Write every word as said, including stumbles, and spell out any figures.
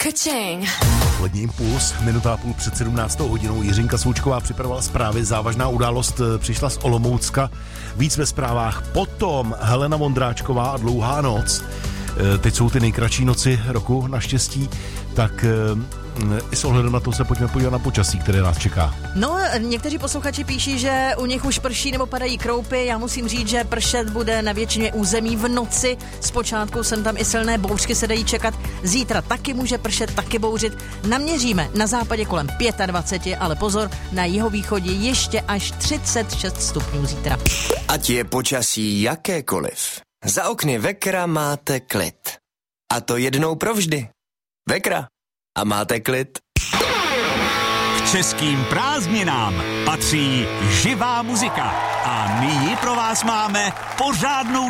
Ka-ching. Lední impuls, minuta a půl před sedmnáctou hodinou. Jiřinka Součková připravovala zprávy, závažná událost přišla z Olomoucka. Víc ve zprávách. Potom Helena Vondráčková a Dlouhá noc. Teď jsou ty nejkratší noci roku, naštěstí. Tak i s ohledem na to se pojďme podívat na počasí, které nás čeká. No, někteří posluchači píší, že u nich už prší nebo padají kroupy. Já musím říct, že pršet bude na většině území v noci. Zpočátku jsem tam i silné bouřky se dají čekat. Zítra taky může pršet, taky bouřit. Naměříme na západě kolem dvacet pět, ale pozor, na jihovýchodě ještě až třicet šest stupňů zítra. Ať je počasí jakékoliv, za okny Vekra máte klid. A to jednou provždy. Vekra. A máte klid? K českým prázdninám patří živá muzika. A my ji pro vás máme pořádnou